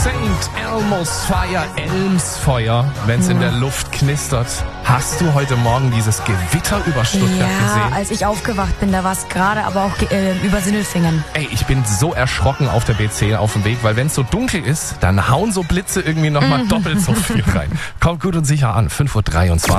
St. Elmo's Fire, Elmsfeuer, wenn es in der Luft knistert. Hast du heute Morgen dieses Gewitter über Stuttgart gesehen? Ja, als ich aufgewacht bin, da war es gerade, aber auch über Sindelfingen. Ey, ich bin so erschrocken auf der B10 auf dem Weg, weil wenn es so dunkel ist, dann hauen so Blitze irgendwie nochmal doppelt so viel rein. Kommt gut und sicher an, 5:23 Uhr.